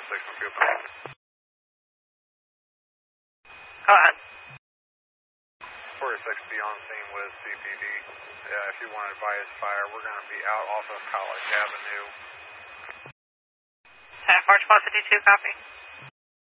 will be open. Go ahead. 46 be on scene with CPD. If you want to advise fire, we're going to be out off of College Avenue. 10-4, 1252, copy.